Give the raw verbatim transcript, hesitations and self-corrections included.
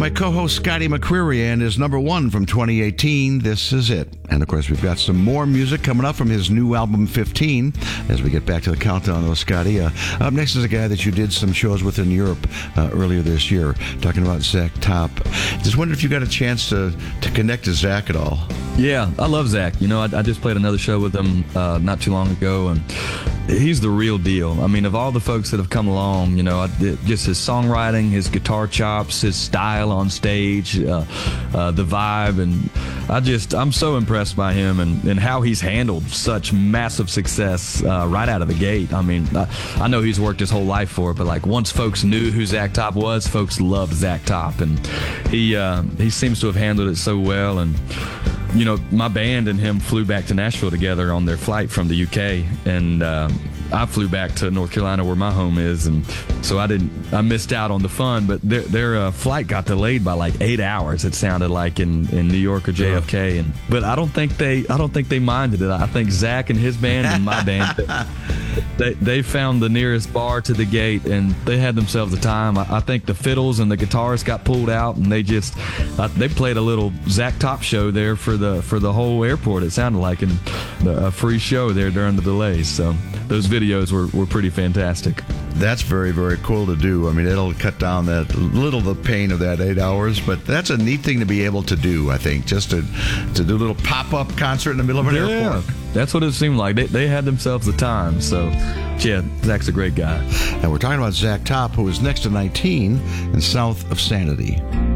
my co-host Scotty McCreery and his number one from twenty eighteen, This Is It. And of course, we've got some more music coming up from his new album, fifteen, as we get back to the countdown, though, Scotty. Uh, up next is a guy that you did some shows with in Europe uh, earlier this year, talking about Zach Top. Just wondered if you got a chance to, to connect to Zach at all. Yeah, I love Zach. You know, I, I just played another show with him uh, not too long ago, and he's the real deal. I mean, of all the folks that have come along, you know, I, just his songwriting, his guitar chops, his style on stage, uh, uh, the vibe, and I just, I'm so impressed by him and, and how he's handled such massive success uh, right out of the gate. I mean, I, I know he's worked his whole life for it, but like once folks knew who Zach Top was, folks loved Zach Top, and he uh, he seems to have handled it so well. And you know, my band and him flew back to Nashville together on their flight from the U K, and um, I flew back to North Carolina where my home is, and so I didn't, I missed out on the fun, but their, their uh, flight got delayed by like eight hours, it sounded like, in, in New York or J F K, and but I don't think they, I don't think they minded it. I think Zach and his band and my band, they, they found the nearest bar to the gate, and they had themselves a time. I, I think the fiddles and the guitars got pulled out, and they just, uh, they played a little Zach Top show there for the for the whole airport, it sounded like, and a free show there during the delays. So those videos were, were pretty fantastic. That's very, very cool to do. I mean, it'll cut down that little the pain of that eight hours, but that's a neat thing to be able to do, I think, just to to do a little pop-up concert in the middle of an yeah, airport. That's what it seemed like. They, they had themselves the time. So, yeah, Zach's a great guy. And we're talking about Zach Top, who is next to nineteen and south of Sanity.